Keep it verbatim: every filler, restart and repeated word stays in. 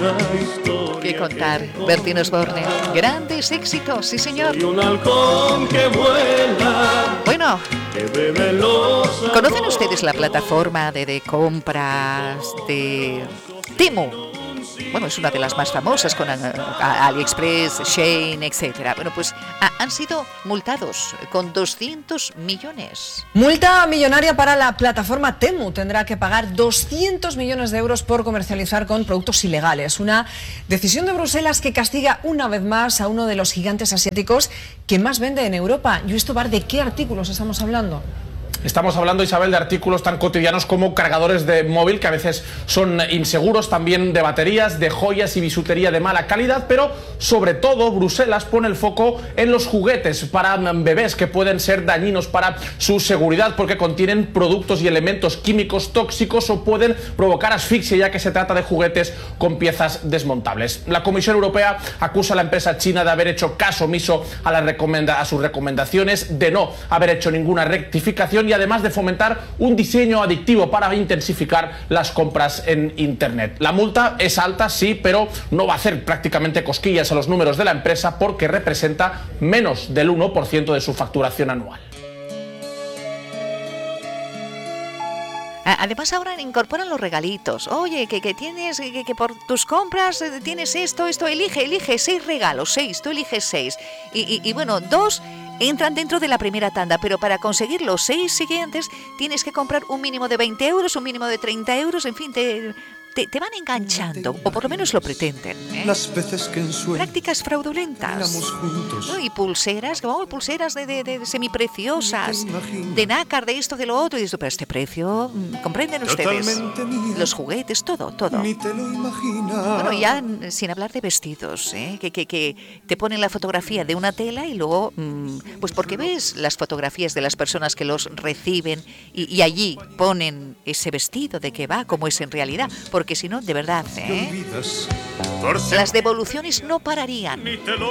¿Qué contar? Bertín Osborne. Grandes éxitos, sí señor. Soy un halcón que vuela. Bueno, Que bebe los ¿conocen ustedes la plataforma de, de compras de Temu? Bueno, es una de las más famosas con uh, AliExpress, Shein, etcétera. Bueno, pues ha, han sido multados con doscientos millones. Multa millonaria para la plataforma Temu. Tendrá que pagar doscientos millones de euros por comercializar con productos ilegales. Una decisión de Bruselas que castiga una vez más a uno de los gigantes asiáticos que más vende en Europa. Lluís Tobar, ¿de qué artículos estamos hablando? Estamos hablando, Isabel, de artículos tan cotidianos como cargadores de móvil, que a veces son inseguros, también de baterías, de joyas y bisutería de mala calidad, pero sobre todo Bruselas pone el foco en los juguetes para bebés que pueden ser dañinos para su seguridad porque contienen productos y elementos químicos tóxicos o pueden provocar asfixia, ya que se trata de juguetes con piezas desmontables. La Comisión Europea acusa a la empresa china de haber hecho caso omiso a, la recomenda- a sus recomendaciones, de no haber hecho ninguna rectificación y además de fomentar un diseño adictivo para intensificar las compras en Internet. La multa es alta, sí, pero no va a hacer prácticamente cosquillas a los números de la empresa porque representa menos del uno por ciento de su facturación anual. Además ahora incorporan los regalitos. Oye, que, que tienes, que, que por tus compras tienes esto, esto, elige, elige seis regalos, seis, tú eliges seis. Y, y, y bueno, dos entran dentro de la primera tanda, pero para conseguir los seis siguientes tienes que comprar un mínimo de veinte euros, un mínimo de treinta euros, en fin, te... Te, te van enganchando, o por lo menos lo pretenden, ¿eh? Las veces que en sueño Prácticas fraudulentas. juntos. ¿No? Y pulseras, oh, pulseras de, de, de semipreciosas, de nácar, de esto, de lo otro. Y esto, pero este precio, comprenden ustedes. Los juguetes, todo, todo. Ni te lo imaginas. Bueno, ya sin hablar de vestidos, ¿eh? que, que, que te ponen la fotografía de una tela y luego, mmm, pues porque ves las fotografías de las personas que los reciben y, y allí ponen ese vestido de que va como es en realidad. Porque si no, de verdad, ¿eh? las devoluciones no pararían.